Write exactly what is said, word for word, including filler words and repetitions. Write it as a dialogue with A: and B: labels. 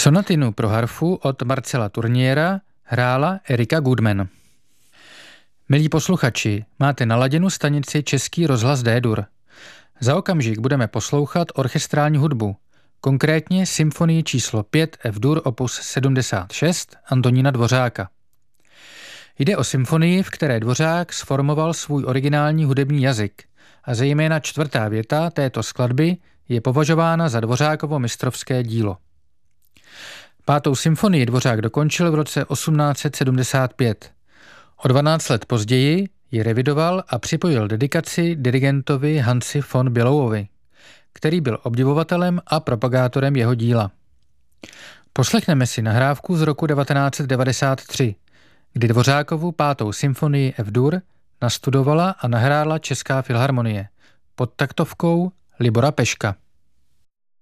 A: Sonatinu pro harfu od Marcela Turniera hrála Erika Goodman. Milí posluchači, máte naladěnu stanici Český rozhlas D-dur. Za okamžik budeme poslouchat orchestrální hudbu, konkrétně symfonii číslo pět F-dur opus sedmdesát šest Antonína Dvořáka. Jde o symfonii, v které Dvořák sformoval svůj originální hudební jazyk a zejména čtvrtá věta této skladby je považována za Dvořákovo mistrovské dílo. Pátou symfonii Dvořák dokončil v roce osmnáct set sedmdesát pět. O dvanáct let později ji revidoval a připojil dedikaci dirigentovi Hansi von Bülowovi, který byl obdivovatelem a propagátorem jeho díla. Poslechneme si nahrávku z roku devatenáct set devadesát tři, kdy Dvořákovu pátou symfonii F-dur nastudovala a nahrála Česká filharmonie pod taktovkou Libora Peška.